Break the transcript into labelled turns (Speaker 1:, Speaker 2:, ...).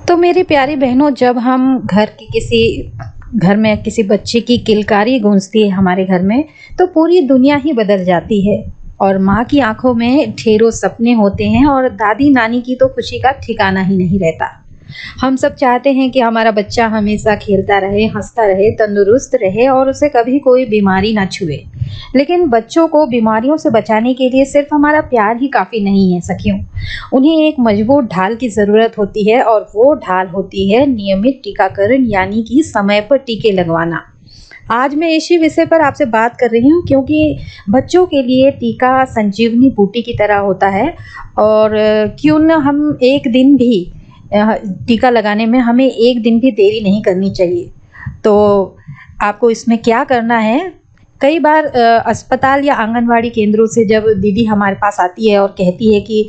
Speaker 1: तो मेरी प्यारी बहनों, जब हम घर में किसी बच्चे की किलकारी गूंजती है हमारे घर में, तो पूरी दुनिया ही बदल जाती है। और माँ की आंखों में ढेरों सपने होते हैं और दादी नानी की तो खुशी का ठिकाना ही नहीं रहता। हम सब चाहते हैं कि हमारा बच्चा हमेशा खेलता रहे, हंसता रहे, तंदुरुस्त रहे और उसे कभी कोई बीमारी ना छुए। लेकिन बच्चों को बीमारियों से बचाने के लिए सिर्फ हमारा प्यार ही काफी नहीं है सखियों। उन्हें एक मजबूत ढाल की जरूरत होती है और वो ढाल होती है नियमित टीकाकरण, यानी कि समय पर टीके लगवाना। आज मैं इसी विषय पर आपसे बात कर रही हूँ क्योंकि बच्चों के लिए टीका संजीवनी बूटी की तरह होता है। और क्यों न हम एक दिन भी टीका लगाने में हमें एक दिन भी देरी नहीं करनी चाहिए। तो आपको इसमें क्या करना है, कई बार अस्पताल या आंगनवाड़ी केंद्रों से जब दीदी हमारे पास आती है और कहती है कि